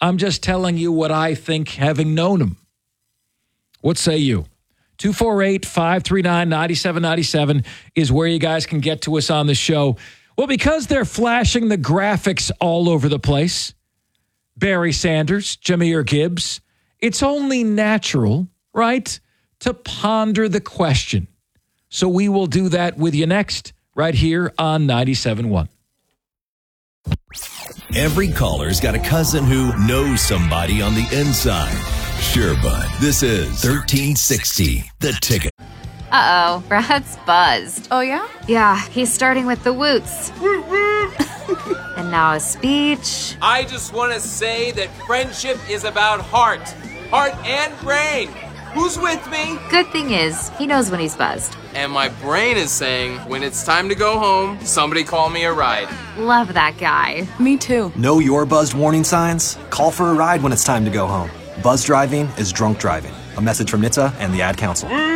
I'm just telling you what I think, having known him. What say you? 248-539-9797 is where you guys can get to us on the show. Well, because they're flashing the graphics all over the place, Barry Sanders, Jahmyr Gibbs, it's only natural, right, to ponder the question. So we will do that with you next, right here on 97.1. Every caller's got a cousin who knows somebody on the inside. Sure, bud. This is 1360, The Ticket. Uh-oh, Brad's buzzed. Oh, yeah? Yeah, he's starting with the woots. And now a speech. I just want to say that friendship is about heart and brain. Who's with me? Good thing is, he knows when he's buzzed. And my brain is saying, when it's time to go home, somebody call me a ride. Love that guy. Me too. Know your buzzed warning signs? Call for a ride when it's time to go home. Buzz driving is drunk driving. A message from NHTSA and the Ad Council.